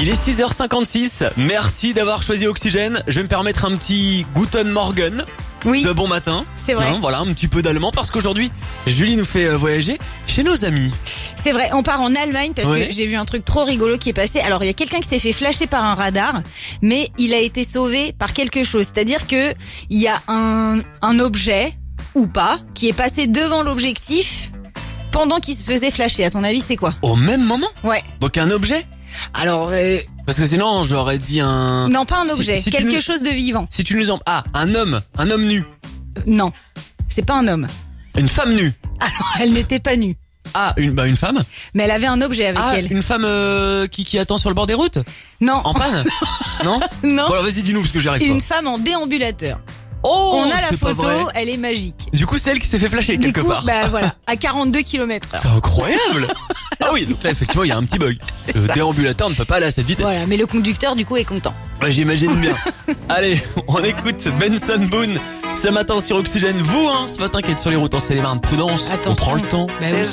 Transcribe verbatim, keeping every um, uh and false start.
Il est six heures cinquante-six. Merci d'avoir choisi Oxygène. Je vais me permettre un petit Guten Morgen. Oui. De bon matin. C'est vrai. Hein, voilà, un petit peu d'allemand parce qu'aujourd'hui, Julie nous fait voyager chez nos amis. C'est vrai, on part en Allemagne parce Ouais. que j'ai vu un truc trop rigolo qui est passé. Alors, il y a quelqu'un qui s'est fait flasher par un radar, mais il a été sauvé par quelque chose. C'est-à-dire que il y a un, un objet, ou pas, qui est passé devant l'objectif pendant qu'il se faisait flasher. À ton avis, c'est quoi? Au même moment? Ouais. Donc un objet? Alors, euh, Parce que sinon, j'aurais dit un... non, pas un Si- objet, si tu quelque nous- chose de vivant. Si tu nous en... Ah, un homme. Un homme nu. Euh, non, c'est pas un homme. Une femme nue. Alors, elle n'était pas nue, Ah, une, bah une femme. mais elle avait un objet avec Ah, elle. une femme euh, qui, qui attend sur le bord des routes? Non, En panne? Non? non, Bon, alors vas-y, dis-nous parce que j'y arrive une pas. femme en déambulateur. Oh, On a la c'est pas photo, vrai. elle est magique. Du coup, c'est elle qui s'est fait flasher Du quelque coup, part. bah voilà, à quarante-deux kilomètres heure. C'est incroyable. Ah oui, donc là, effectivement, il y a un petit bug. C'est Le ça. déambulateur ne peut pas aller à cette vitesse. Voilà, mais le conducteur du coup est content. Ouais, j'imagine bien. Allez, on écoute Benson Boone ce matin sur Oxygène. Vous, hein, ce matin qui êtes sur les routes en Seine-et-Marne, prudence. Attention. On prend le temps. Bah oui.